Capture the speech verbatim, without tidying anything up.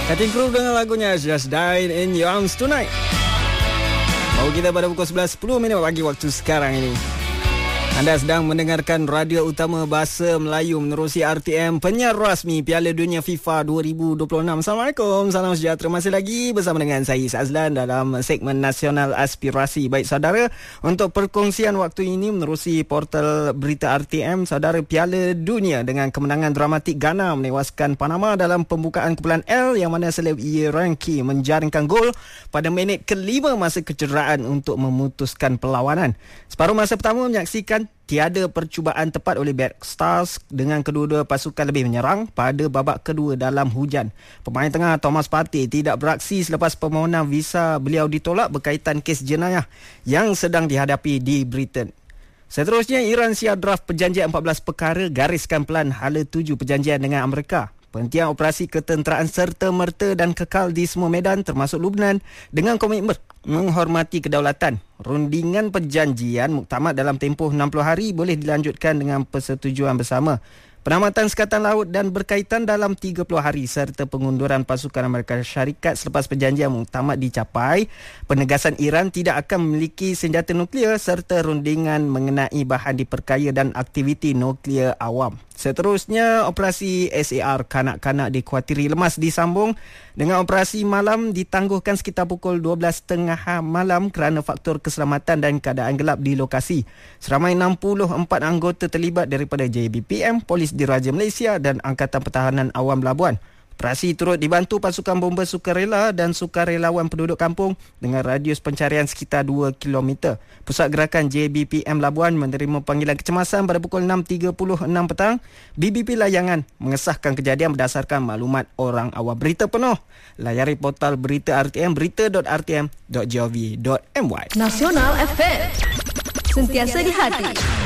Cutting Crew dengan lagunya Just Died in Your Arms Tonight. Baru kita pada pukul sebelas sepuluh minit pagi waktu sekarang ini. Anda sedang mendengarkan radio utama bahasa Melayu menerusi R T M, penyiar rasmi Piala Dunia FIFA dua ribu dua puluh enam. Assalamualaikum, salam sejahtera. Masih lagi bersama dengan saya Azlan dalam segmen Nasional Aspirasi. Baik saudara, untuk perkongsian waktu ini menerusi portal berita R T M, saudara, Piala Dunia dengan kemenangan dramatik Ghana menewaskan Panama dalam pembukaan kumpulan L, yang mana seleb Iranki menjaringkan gol pada minit kelima masa kecederaan untuk memutuskan perlawanan. Separuh masa pertama menyaksikan tiada percubaan tepat oleh Black Stars dengan kedua-dua pasukan lebih menyerang pada babak kedua dalam hujan. Pemain tengah Thomas Partey tidak beraksi selepas permohonan visa beliau ditolak berkaitan kes jenayah yang sedang dihadapi di Britain. Seterusnya, Iran siap draft perjanjian empat belas perkara gariskan pelan hala tuju perjanjian dengan Amerika. Penghentian operasi ketenteraan serta-merta dan kekal di semua medan termasuk Lubnan dengan komitmen menghormati kedaulatan. Rundingan perjanjian muktamad dalam tempoh enam puluh hari boleh dilanjutkan dengan persetujuan bersama. Penamatan Sekatan Laut dan berkaitan dalam tiga puluh hari serta pengunduran pasukan Amerika Syarikat selepas perjanjian muktamad dicapai. Penegasan Iran tidak akan memiliki senjata nuklear serta rundingan mengenai bahan diperkaya dan aktiviti nuklear awam. Seterusnya, operasi S A R kanak-kanak dikhawatiri lemas disambung dengan operasi malam ditangguhkan sekitar pukul dua belas tiga puluh malam kerana faktor keselamatan dan keadaan gelap di lokasi. Seramai enam puluh empat anggota terlibat daripada J B P M, Polis Diraja Malaysia dan Angkatan Pertahanan Awam Labuan. Operasi turut dibantu pasukan bomba sukarela dan sukarelawan penduduk kampung dengan radius pencarian sekitar dua kilometer. Pusat gerakan J B P M Labuan menerima panggilan kecemasan pada pukul enam tiga puluh enam petang. B B P Layangan mengesahkan kejadian berdasarkan maklumat orang awam. Berita penuh layari portal berita R T M, berita dot r t m dot gov dot m y. Nasional F M, sentiasa di hati.